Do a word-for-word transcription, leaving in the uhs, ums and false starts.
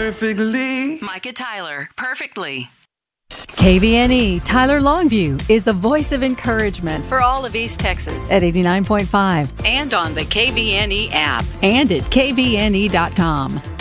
perfectly. Micah Tyler, perfectly. K V N E Tyler Longview is the voice of encouragement for all of East Texas at eighty-nine point five And on the K V N E app. and at K V N E dot com.